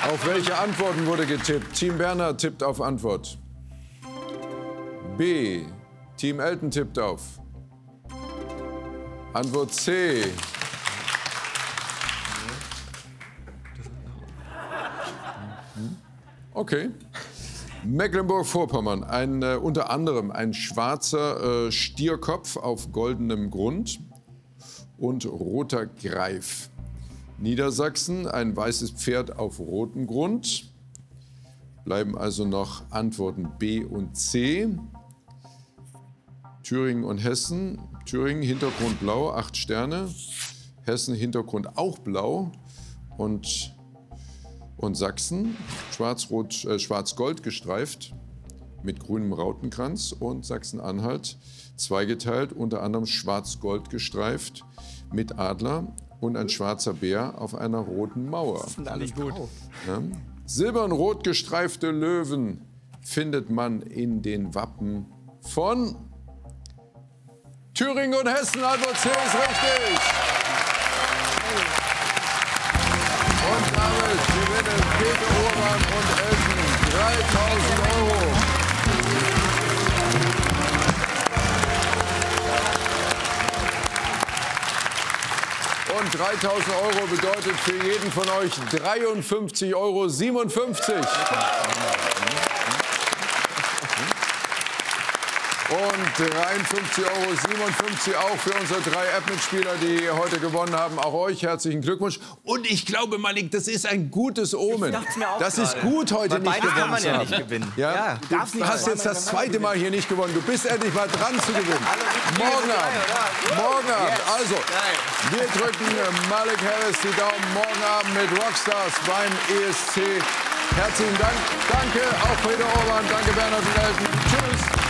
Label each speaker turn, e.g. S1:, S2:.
S1: Auf welche Antworten wurde getippt? Team Berner tippt auf Antwort B. Team Elton tippt auf Antwort C. Okay. Mecklenburg-Vorpommern, unter anderem ein schwarzer Stierkopf auf goldenem Grund und roter Greif. Niedersachsen, ein weißes Pferd auf rotem Grund. Bleiben also noch Antworten B und C. Thüringen und Hessen. Thüringen, Hintergrund blau, 8 Sterne. Hessen, Hintergrund auch blau. Und Sachsen, schwarz-gold gestreift mit grünem Rautenkranz. Und Sachsen-Anhalt, zweigeteilt, unter anderem schwarz-gold gestreift mit Adler und ein schwarzer Bär auf einer roten Mauer.
S2: Das sind alles gut.
S1: Ja. Silbern-rot gestreifte Löwen findet man in den Wappen von Thüringen und Hessen. Antwort C ist richtig. Und damit gewinnen Peter Urban und Elton 3.000 Euro. Und 3.000 Euro bedeutet für jeden von euch 53,57 Euro. Und 53,57 Euro auch für unsere 3 App-Mitspieler, die heute gewonnen haben. Auch euch herzlichen Glückwunsch. Und ich glaube, Malik, das ist ein gutes Omen. Das ist gut, heute nicht gewonnen
S2: kann man
S1: zu
S2: ja
S1: haben.
S2: nicht gewinnen.
S1: Ja?
S2: Du
S1: Du hast jetzt das 2. Mal hier nicht gewonnen. Du bist endlich mal dran zu gewinnen. Morgen Abend. Morgen Abend. Also, wir drücken Malik Harris die Daumen. Morgen Abend mit Rockstars beim ESC. Herzlichen Dank. Danke auch Peter Urban. Danke Bernhard und Elton. Tschüss.